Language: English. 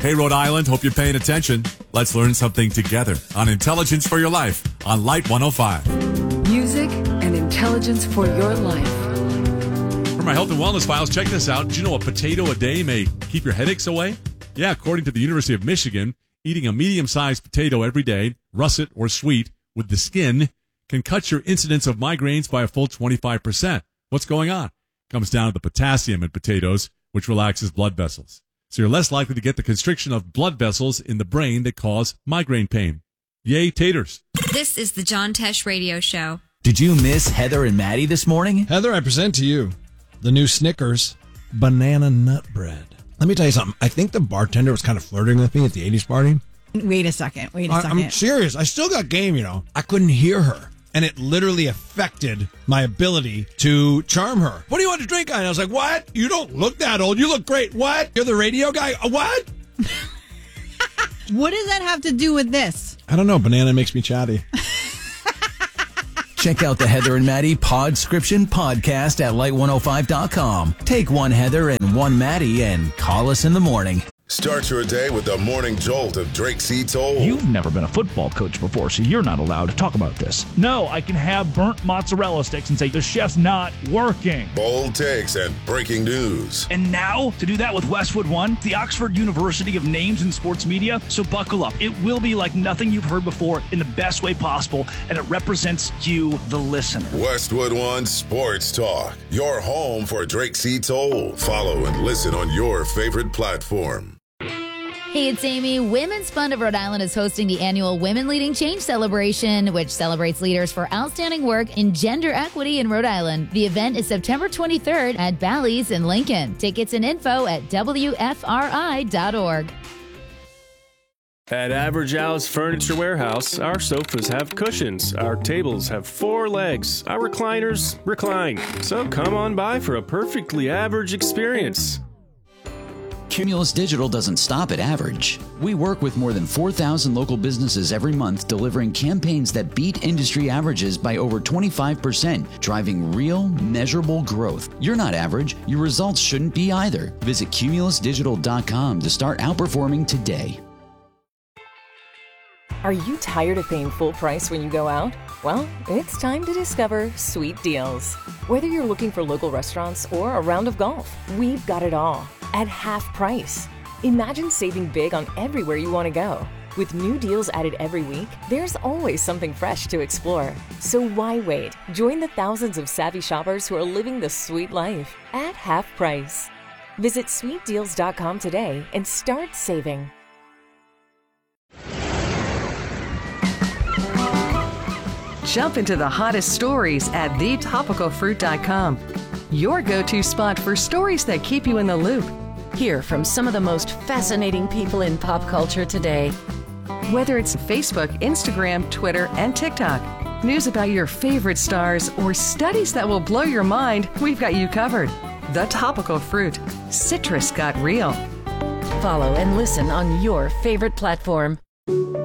Hey, Rhode Island, hope you're paying attention. Let's learn something together on Intelligence for Your Life on Light 105. Music and intelligence for your life. For my health and wellness files, check this out. Did you know a potato a day may keep your headaches away? Yeah, according to the University of Michigan, eating a medium-sized potato every day, russet or sweet, with the skin, can cut your incidence of migraines by a full 25%. What's going on? It comes down to the potassium in potatoes, which relaxes blood vessels. So you're less likely to get the constriction of blood vessels in the brain that cause migraine pain. Yay, taters. This is the John Tesh Radio Show. Did you miss Heather and Maddie this morning? Heather, I present to you the new Snickers banana nut bread. Let me tell you something. I think the bartender was kind of flirting with me at the 80s party. Wait a second. I'm serious. I still got game, you know. I couldn't hear her. And it literally affected my ability to charm her. What do you want to drink? And I was like, what? You don't look that old. You look great. What? You're the radio guy? What? What does that have to do with this? I don't know. Banana makes me chatty. Check out the Heather and Maddie Podscription podcast at light105.com. Take one Heather and one Maddie and call us in the morning. Start your day with the morning jolt of Drake C. Toll. You've never been a football coach before, so you're not allowed to talk about this. No, I can have burnt mozzarella sticks and say, the chef's not working. Bold takes and breaking news. And now, to do that with Westwood One, the Oxford University of names in sports media. So buckle up. It will be like nothing you've heard before in the best way possible, and it represents you, the listener. Westwood One Sports Talk, your home for Drake C. Toll. Follow and listen on your favorite platform. Hey, it's Amy. Women's Fund of Rhode Island is hosting the annual Women Leading Change Celebration, which celebrates leaders for outstanding work in gender equity in Rhode Island. The event is September 23rd at Bally's in Lincoln. Tickets and info at WFRI.org. At Average Al's Furniture Warehouse, our sofas have cushions, our tables have 4 legs, our recliners recline. So come on by for a perfectly average experience. Cumulus Digital doesn't stop at average. We work with more than 4,000 local businesses every month, delivering campaigns that beat industry averages by over 25%, driving real, measurable growth. You're not average. Your results shouldn't be either. Visit cumulusdigital.com to start outperforming today. Are you tired of paying full price when you go out? Well, it's time to discover Sweet Deals. Whether you're looking for local restaurants or a round of golf, we've got it all at half price. Imagine saving big on everywhere you want to go. With new deals added every week, there's always something fresh to explore. So why wait? Join the thousands of savvy shoppers who are living the sweet life at half price. Visit sweetdeals.com today and start saving. Jump into the hottest stories at thetopicalfruit.com. Your go-to spot for stories that keep you in the loop. Hear from some of the most fascinating people in pop culture today. Whether it's Facebook, Instagram, Twitter, and TikTok, news about your favorite stars, or studies that will blow your mind, we've got you covered. The Topical Fruit. Citrus got real. Follow and listen on your favorite platform.